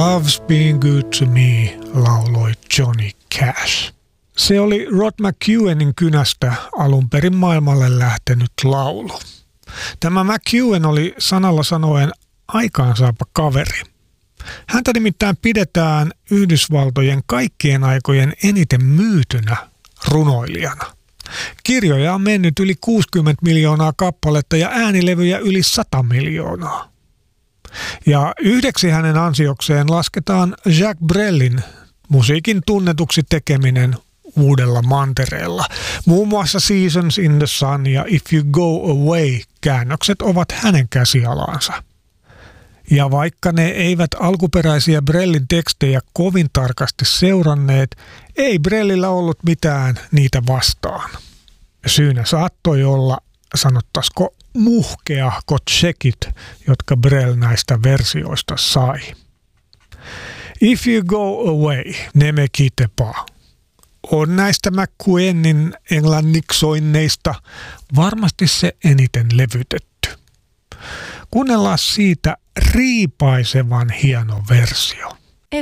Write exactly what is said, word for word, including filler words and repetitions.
Love's been good to me, lauloi Johnny Cash. Se oli Rod McEwenin kynästä alun perin maailmalle lähtenyt laulu. Tämä McEwen oli sanalla sanoen aikaansaapa kaveri. Häntä nimittäin pidetään Yhdysvaltojen kaikkien aikojen eniten myytynä runoilijana. Kirjoja on mennyt yli kuusikymmentä miljoonaa kappaletta ja äänilevyjä yli sata miljoonaa. Ja yhdeksi hänen ansiokseen lasketaan Jacques Brelin musiikin tunnetuksi tekeminen uudella mantereella. Muun muassa Seasons in the Sun ja If You Go Away -käännökset ovat hänen käsialansa. Ja vaikka ne eivät alkuperäisiä Brelin tekstejä kovin tarkasti seuranneet, ei Brelillä ollut mitään niitä vastaan. Syynä saattoi olla, sanottaisiko, muhkeahkot tsekit, jotka Brel näistä versioista sai. If You Go Away, ne me quitte pas, on näistä McEwenin englanniksi-soinneista varmasti se eniten levytetty. Kuunnellaan siitä riipaisevan hieno versio.